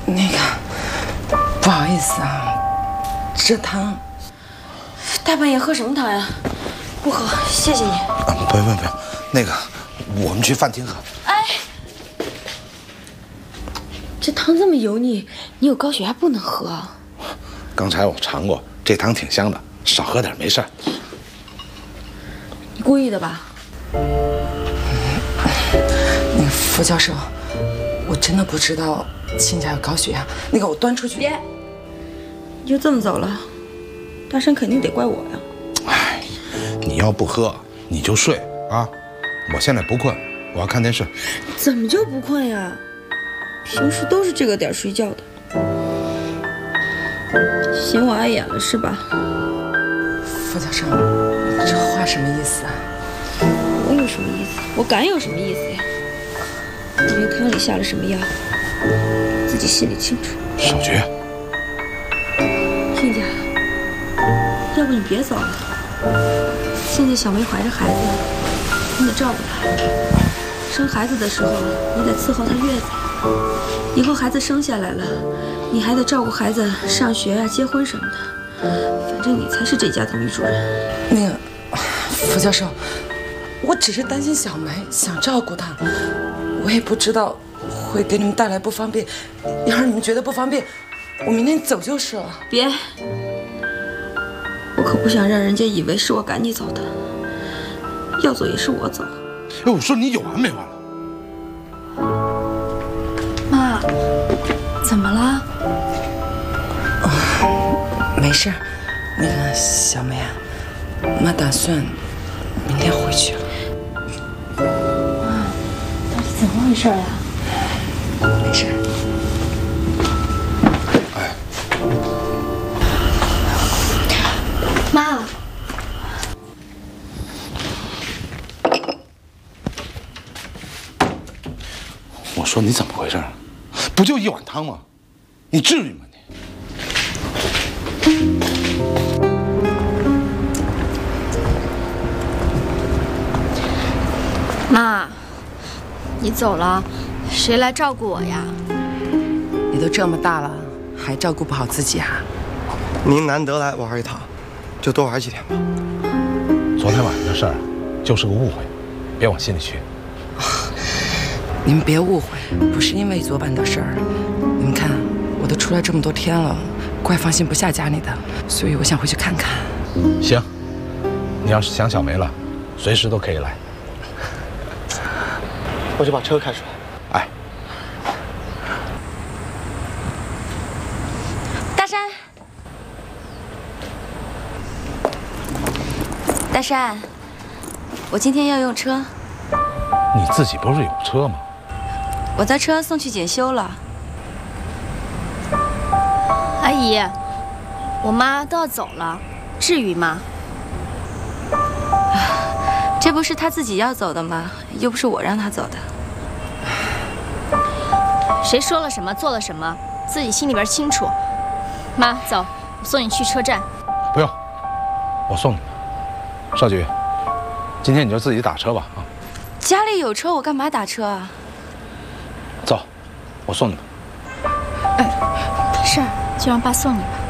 那个，不好意思啊，这汤。 大半夜喝什么汤呀？不喝，谢谢你。 不用，那个，我们去饭厅喝。 哎，这汤这么油腻，你有高血压不能喝。 刚才我尝过，这汤挺香的，少喝点没事儿。 你故意的吧？ 那个副教授，我真的不知道亲家有高血压。那个，我端出去。 别，你就这么走了，大山肯定得怪我呀。 哎，你要不喝你就睡啊！我现在不困，我要看电视。 怎么就不困呀？平时都是这个点睡觉的。嫌我碍眼了是吧？ 副教授，你这话什么意思啊？ 我有什么意思？我敢有什么意思呀？里面汤里下了什么药，自己心里清楚。 少菊， 亲家，要不你别走了。现在小梅怀着孩子，你得照顾她。生孩子的时候，你得伺候她月子呀。以后孩子生下来了，你还得照顾孩子上学啊、结婚什么的。反正你才是这家的女主人。 那个，副教授，我只是担心小梅，想照顾她，我也不知道会给你们带来不方便。要是你们觉得不方便，我明天走就是了。 别，我可不想让人家以为是我赶你走的。要走也是我走。 哎，我说你有完没完了？ 妈，怎么了？ 没事儿，那个小梅啊，妈打算明天回去了。 妈，到底怎么回事呀？ 没事儿。 哎， 妈， 我说你怎么回事？不就一碗汤吗？你至于吗你？ 妈，你走了，谁来照顾我呀？ 你都这么大了，还照顾不好自己啊？ 您难得来玩一趟，就多玩几天吧。 昨天晚上的事儿就是个误会，别往心里去。 你们别误会，不是因为昨晚的事儿。你们看，我都出来这么多天了，怪放心不下家里的，所以我想回去看看。 行，你要是想小梅了，随时都可以来。 我就把车开出来。 哎， 大山，大山，我今天要用车。 你自己不是有车吗？ 我在车送去检修了。阿姨，我妈都要走了，至于吗？这不是她自己要走的吗？又不是我让她走的。谁说了什么，做了什么，自己心里边清楚。妈，走，我送你去车站。 不用，我送你。少菊，今天你就自己打车吧啊。 家里有车，我干嘛打车啊？ 走，我送你吧。 没事，就让爸送你吧。